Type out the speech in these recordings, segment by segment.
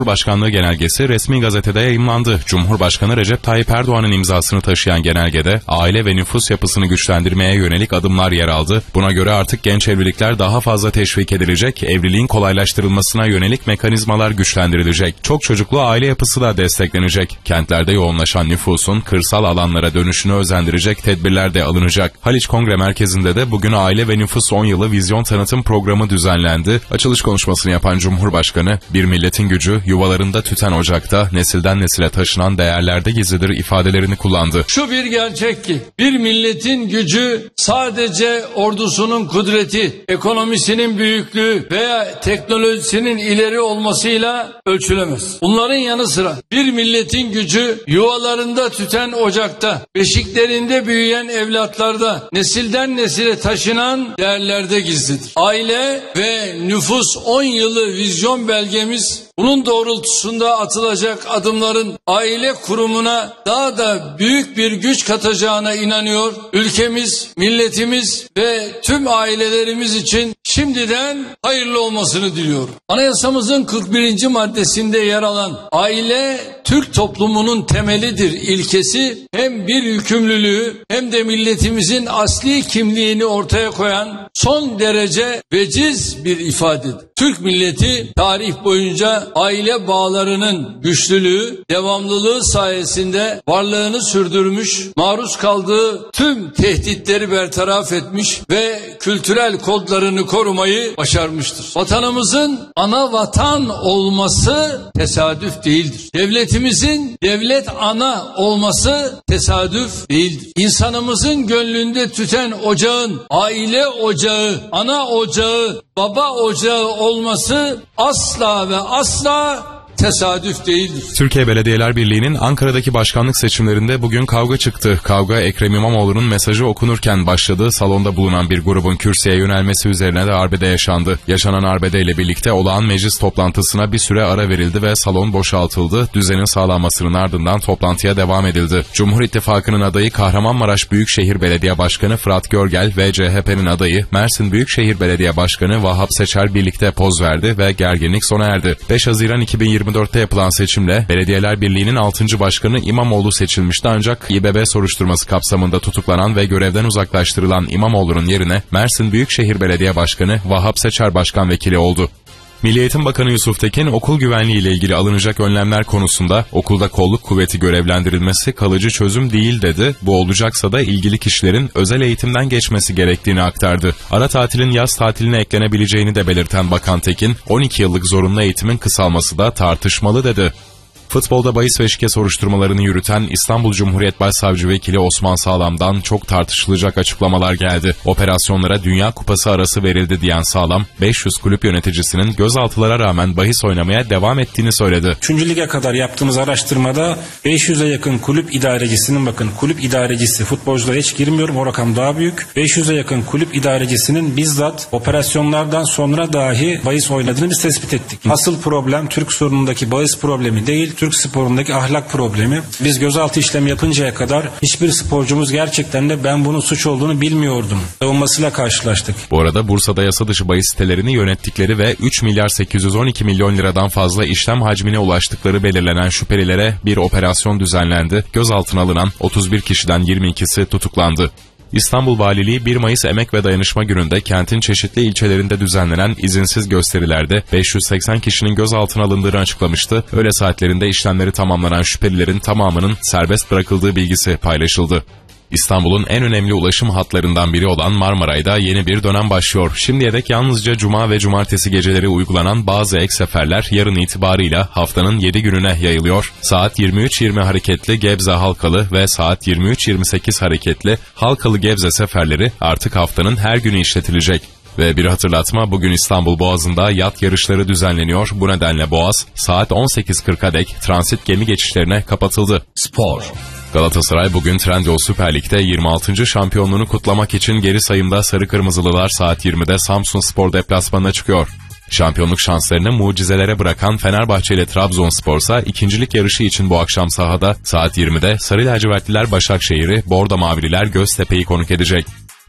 Cumhurbaşkanlığı genelgesi resmi gazetede yayımlandı. Cumhurbaşkanı Recep Tayyip Erdoğan'ın imzasını taşıyan genelgede aile ve nüfus yapısını güçlendirmeye yönelik adımlar yer aldı. Buna göre artık genç evlilikler daha fazla teşvik edilecek, evliliğin kolaylaştırılmasına yönelik mekanizmalar güçlendirilecek. Çok çocuklu aile yapısı da desteklenecek. Kentlerde yoğunlaşan nüfusun kırsal alanlara dönüşünü özendirecek tedbirler de alınacak. Haliç Kongre Merkezi'nde de bugün Aile ve Nüfus 10 Yılı Vizyon Tanıtım Programı düzenlendi. Açılış konuşmasını yapan Cumhurbaşkanı, bir milletin gücü yuvalarında tüten ocakta, nesilden nesile taşınan değerlerde gizlidir ifadelerini kullandı. Şu bir gerçek ki, bir milletin gücü sadece ordusunun kudreti, ekonomisinin büyüklüğü veya teknolojisinin ileri olmasıyla ölçülemez. Bunların yanı sıra bir milletin gücü yuvalarında tüten ocakta, beşiklerinde büyüyen evlatlarda, nesilden nesile taşınan değerlerde gizlidir. Aile ve Nüfus 10 Yılı Vizyon belgemiz, bunun doğrultusunda atılacak adımların aile kurumuna daha da büyük bir güç katacağına inanıyor. Ülkemiz, milletimiz ve tüm ailelerimiz için şimdiden hayırlı olmasını diliyorum. Anayasamızın 41. maddesinde yer alan aile Türk toplumunun temelidir ilkesi hem bir yükümlülüğü hem de milletimizin asli kimliğini ortaya koyan son derece veciz bir ifadedir. Türk milleti tarih boyunca aile bağlarının güçlülüğü, devamlılığı sayesinde varlığını sürdürmüş, maruz kaldığı tüm tehditleri bertaraf etmiş ve kültürel kodlarını korumayı başarmıştır. Vatanımızın ana vatan olması tesadüf değildir. Devletimizin devlet ana olması tesadüf değildir. İnsanımızın gönlünde tüten ocağın aile ocağı, ana ocağı, baba ocağı olması asla ve asla tesadüf değildir. Türkiye Belediyeler Birliği'nin Ankara'daki başkanlık seçimlerinde bugün kavga çıktı. Kavga Ekrem İmamoğlu'nun mesajı okunurken başladı. Salonda bulunan bir grubun kürsüye yönelmesi üzerine de arbede yaşandı. Yaşanan arbedeyle birlikte olağan meclis toplantısına bir süre ara verildi ve salon boşaltıldı. Düzenin sağlanmasının ardından toplantıya devam edildi. Cumhur İttifakı'nın adayı Kahramanmaraş Büyükşehir Belediye Başkanı Fırat Görgel ve CHP'nin adayı Mersin Büyükşehir Belediye Başkanı Vahap Seçer birlikte poz verdi ve gerginlik sona erdi. 5 Haziran 2024'te yapılan seçimle Belediyeler Birliği'nin 6. Başkanı İmamoğlu seçilmişti, ancak İBB soruşturması kapsamında tutuklanan ve görevden uzaklaştırılan İmamoğlu'nun yerine Mersin Büyükşehir Belediye Başkanı Vahap Seçer Başkan Vekili oldu. Milli Eğitim Bakanı Yusuf Tekin, okul güvenliği ile ilgili alınacak önlemler konusunda okulda kolluk kuvveti görevlendirilmesi kalıcı çözüm değil dedi. Bu olacaksa da ilgili kişilerin özel eğitimden geçmesi gerektiğini aktardı. Ara tatilin yaz tatiline eklenebileceğini de belirten Bakan Tekin, 12 yıllık zorunlu eğitimin kısalması da tartışmalı dedi. Futbolda bahis ve şike soruşturmalarını yürüten İstanbul Cumhuriyet Başsavcı Vekili Osman Sağlam'dan çok tartışılacak açıklamalar geldi. Operasyonlara Dünya Kupası arası verildi diyen Sağlam, 500 kulüp yöneticisinin gözaltılara rağmen bahis oynamaya devam ettiğini söyledi. 3. lige kadar yaptığımız araştırmada 500'e yakın kulüp idarecisinin, bakın kulüp idarecisi, futbolculara hiç girmiyorum, o rakam daha büyük. 500'e yakın kulüp idarecisinin bizzat operasyonlardan sonra dahi bahis oynadığını biz tespit ettik. Asıl problem Türk sorunundaki bahis problemi değil, Türk sporundaki ahlak problemi. Biz gözaltı işlemi yapıncaya kadar hiçbir sporcumuz gerçekten de ben bunun suç olduğunu bilmiyordum savunmasıyla karşılaştık. Bu arada Bursa'da yasa dışı bahis sitelerini yönettikleri ve 3 milyar 812 milyon liradan fazla işlem hacmine ulaştıkları belirlenen şüphelilere bir operasyon düzenlendi. Gözaltına alınan 31 kişiden 22'si tutuklandı. İstanbul Valiliği 1 Mayıs Emek ve Dayanışma Günü'nde kentin çeşitli ilçelerinde düzenlenen izinsiz gösterilerde 580 kişinin gözaltına alındığını açıklamıştı. Öğle saatlerinde işlemleri tamamlanan şüphelilerin tamamının serbest bırakıldığı bilgisi paylaşıldı. İstanbul'un en önemli ulaşım hatlarından biri olan Marmaray'da yeni bir dönem başlıyor. Şimdiye dek yalnızca cuma ve cumartesi geceleri uygulanan bazı ek seferler yarın itibarıyla haftanın 7 gününe yayılıyor. Saat 23.20 hareketli Gebze-Halkalı ve saat 23.28 hareketli Halkalı-Gebze seferleri artık haftanın her günü işletilecek. Ve bir hatırlatma, bugün İstanbul Boğazı'nda yat yarışları düzenleniyor. Bu nedenle Boğaz saat 18.40'a dek transit gemi geçişlerine kapatıldı. Spor. Galatasaray bugün Trendyol Süper Lig'de 26. şampiyonluğunu kutlamak için geri sayımda Sarı Kırmızılılar saat 20'de Samsunspor deplasmanına çıkıyor. Şampiyonluk şanslarını mucizelere bırakan Fenerbahçe ile Trabzonspor ise ikincilik yarışı için bu akşam sahada saat 20'de Sarı Lacivertliler Başakşehir'i, Bordo Mavililer Göztepe'yi konuk edecek.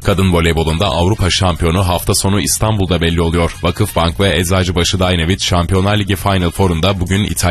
Kadın voleybolunda Avrupa şampiyonu hafta sonu İstanbul'da belli oluyor. Vakıfbank ve Eczacıbaşı Dynavit Şampiyonlar Ligi Final Four'unda bugün